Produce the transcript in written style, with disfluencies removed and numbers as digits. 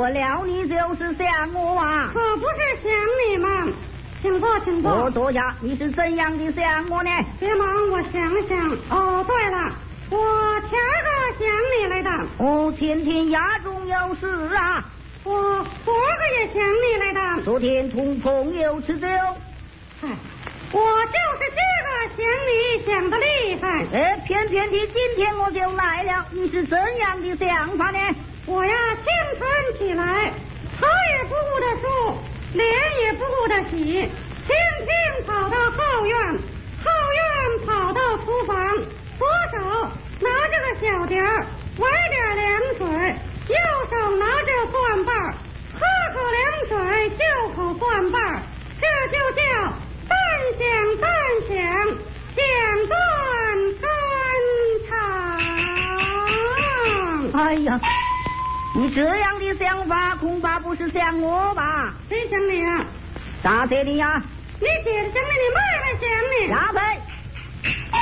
料你就是想我啊？ 可不是想你嘛。请坐，请坐。 我坐下。你是怎样的想我呢？ 别忙，我想想。哦，对了，我前个想你来的。 哦，天天衙中有事啊。 我昨个也想你来的。 昨天同朋友吃酒。 嗨，我就是这个想你想的厉害。 偏偏的今天我就来了。你是怎样的想法呢？ 我呀，兴奋起来，头也不顾的梳，脸也不顾的洗，轻轻跑到后院，后院跑到厨房，左手拿着个小碟儿，崴点凉水，右手拿着罐瓣儿，喝口凉水，就口罐瓣儿，这就叫半响半响，响断肝肠。 哎呀，你这样的想法恐怕不是想我吧？ 谁想你啊？ 咋的你呀？ 你姐想你，你妹妹想你。 衙门。